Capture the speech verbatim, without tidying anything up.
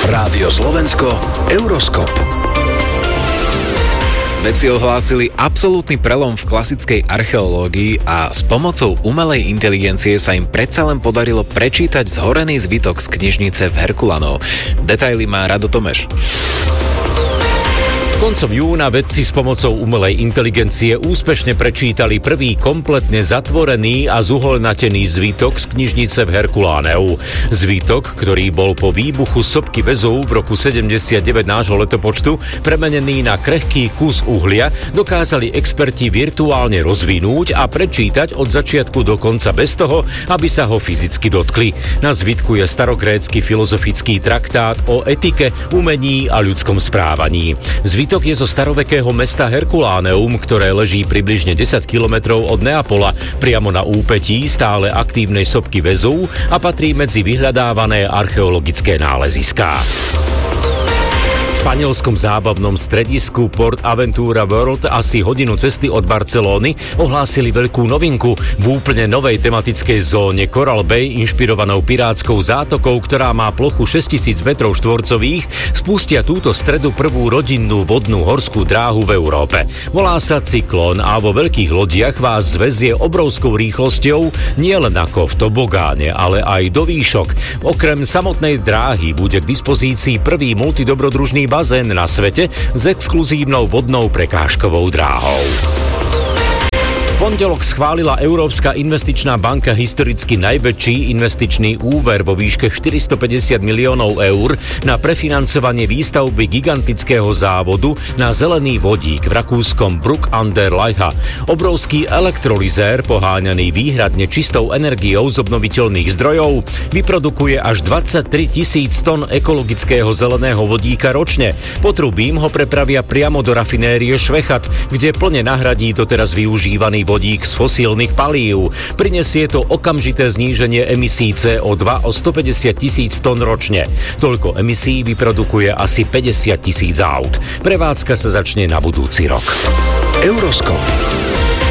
Rádio Slovensko, Euroskop. Vedci ohlásili absolútny prelom v klasickej archeológii a s pomocou umelej inteligencie sa im predsa len podarilo prečítať zhorený zvytok z knižnice v Herkulanov. Detaily má Rado Tomeš. Koncom júna vedci s pomocou umelej inteligencie úspešne prečítali prvý kompletne zatvorený a zuholnatený zvitok z knižnice v Herkuláneu. Zvitok, ktorý bol po výbuchu sopky Vezúv v roku sedemdesiatdeväť nášho letopočtu premenený na krehký kus uhlia, dokázali experti virtuálne rozvinúť a prečítať od začiatku do konca bez toho, aby sa ho fyzicky dotkli. Na zvitku je starogrécky filozofický traktát o etike, umení a ľudskom správaní. Zvitok je zo starovekého mesta Herkuláneum, ktoré leží približne desať kilometrov od Neapola, priamo na úpetí stále aktívnej sopky Vezúv a patrí medzi vyhľadávané archeologické náleziská. V španielskom zábavnom stredisku Port Aventura World asi hodinu cesty od Barcelóny ohlásili veľkú novinku v úplne novej tematickej zóne Coral Bay, inšpirovanou pirátskou zátokou, ktorá má plochu šesťtisíc metrov štvorcových, spustia túto stredu prvú rodinnú vodnú horskú dráhu v Európe. Volá sa Cyklón a vo veľkých lodiach vás zväzie obrovskou rýchlosťou nielen ako v tobogáne, ale aj do výšok. Okrem samotnej dráhy bude k dispozícii prvý multidobrodružný bazén na svete s exkluzívnou vodnou prekážkovou dráhou. V pondelok schválila Európska investičná banka historicky najväčší investičný úver vo výške štyristopäťdesiat miliónov eur na prefinancovanie výstavby gigantického závodu na zelený vodík v rakúskom Bruck an der Leiche. Obrovský elektrolizér, poháňaný výhradne čistou energiou z obnoviteľných zdrojov, vyprodukuje až dvadsaťtri tisíc tón ekologického zeleného vodíka ročne. Potrubím ho prepravia priamo do rafinérie Švechat, kde plne nahradí doteraz využívaný vodík z fosílnych palív. Prinesie to okamžité zníženie emisí cé ó dva o stopäťdesiat tisíc tón ročne. Toľko emisí vyprodukuje asi päťdesiat tisíc aut. Prevádzka sa začne na budúci rok. Euroskop.